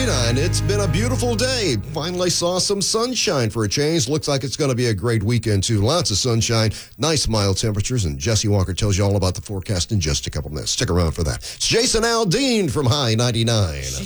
99. It's been a beautiful day. Finally saw some sunshine for a change. Looks like it's going to be a great weekend, too. Lots of sunshine, nice mild temperatures, and Jesse Walker tells you all about the forecast in just a couple minutes. Stick around for that. It's Jason Aldean from High 99.